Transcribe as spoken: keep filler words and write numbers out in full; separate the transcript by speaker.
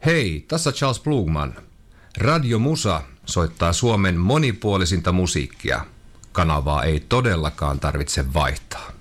Speaker 1: Hei, tässä Charles Blugman. Radio Musa soittaa Suomen monipuolisinta musiikkia. Kanavaa ei todellakaan tarvitse vaihtaa.